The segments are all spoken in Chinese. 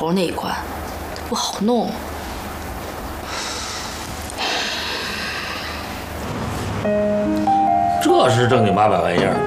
头那一款，不好弄。 这是正经八百玩意儿。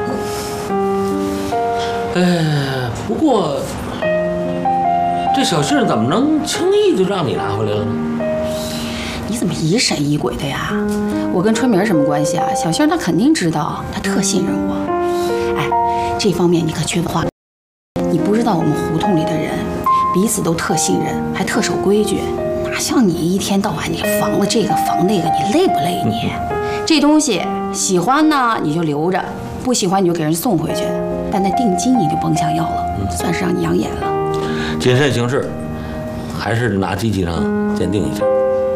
不过这小信怎么能轻易就让你拿回来了呢？ 你怎么疑神疑鬼的呀？我跟春明什么关系啊？小杏他肯定知道，他特信任我。哎，这方面你可缺的话，你不知道我们胡同里的人彼此都特信任，还特守规矩，哪像你一天到晚你防了这个防那个，你累不累你？这东西喜欢呢你就留着，不喜欢你就给人送回去，但那定金你就甭想要了，算是让你养眼了。 谨慎行事，还是拿机器上鉴定一下。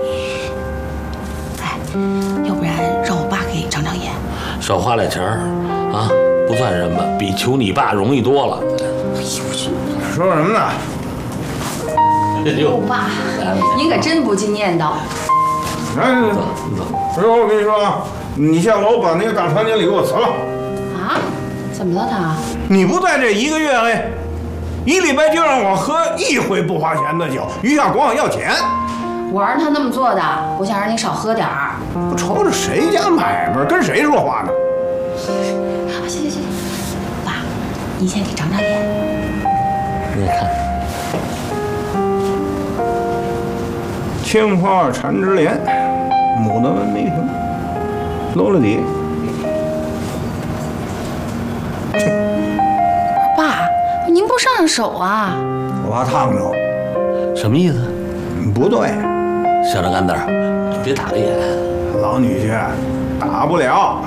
哎，要不然让我爸给长长眼。 少花点钱儿啊，不算什么，比求你爸容易多了。 哎呦我去！ 说什么呢？ 我爸，您可真不经念叨。 哎， 走，你走。 我跟你说啊，你下楼把那个大堂经理给我辞了。 啊？怎么了他？ 你不在这1个月嘞，1礼拜就让我喝1回不花钱的酒，余下光要钱。 我让他那么做的，我想让你少喝点儿。 我瞅着谁家买卖，跟谁说话呢？ 行，爸，您先给长长眼。 你看， 青花缠枝莲，牡丹纹眉瓶，落了底。 爸，您不上手啊？ 我怕烫着。 什么意思？ 不对， 小张干蛋儿，别打了眼。 老女婿打不了。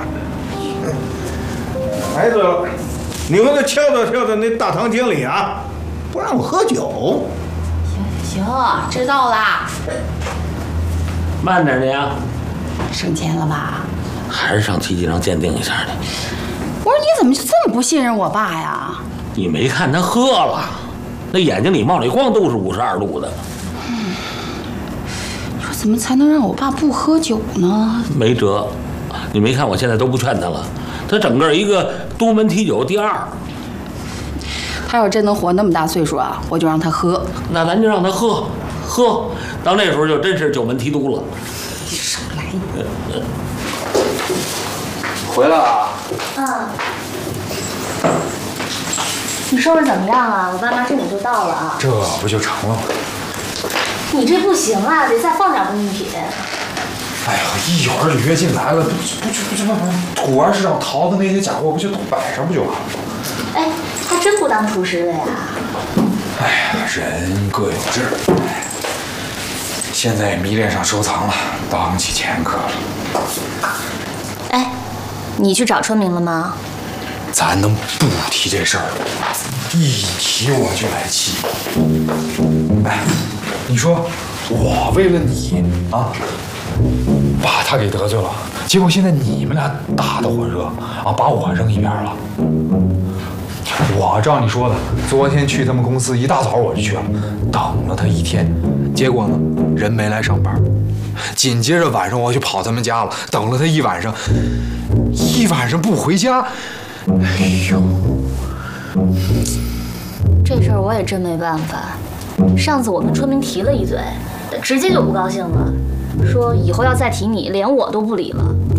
哎，对了，你回头敲打那大堂经理啊，不让我喝酒。 行，知道啦。 慢点你啊， 省钱了吧？ 还是上机器上鉴定一下去。 我说你怎么就这么不信任我爸呀？ 你没看他喝了，那眼睛里冒那光都是52度的。 你说怎么才能让我爸不喝酒呢？ 没辙，你没看我现在都不劝他了，他整个一个都门提酒第2。 他要真能活那么大岁数啊，我就让他喝。 那咱就让他喝，到那时候就真是酒门提督了。 你少来！ 回来了。 你收拾怎么样啊？我爸妈这会就到了啊。 这不就成了吗？ 你这不行啊，得再放点工艺品。 哎呀，一会儿履约进来了，不，土玩市场淘的那些假货，不就都摆上不就完了？ 哎，还真不当厨师的呀？ 哎呀，人各有志。现在也迷恋上收藏了，当起前客了。 哎，你去找春明了吗？ 咱能不提这事儿？一提我就来气。哎，你说我为了你啊，把他给得罪了，结果现在你们俩打得火热啊，把我扔一边了。我照你说的，昨天去他们公司，一大早我就去了，等了他1天，结果呢，人没来上班。紧接着晚上我就跑他们家了，等了他一晚上不回家。哎呦， 这事儿我也真没办法。上次我跟春明提了一嘴，他直接就不高兴了，说以后要再提你，连我都不理了。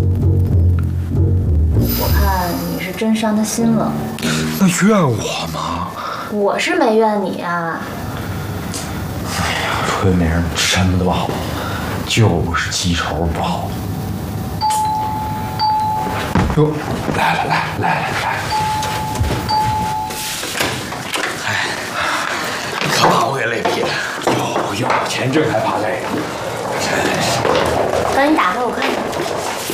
我看你是真伤他心了。 那怨我吗？ 我是没怨你啊。 哎呀，春明什么都好，就是记仇不好。哟，来，哎，你可把我给累毙了。有钱这还怕累啊？真是。 赶紧打开我看看。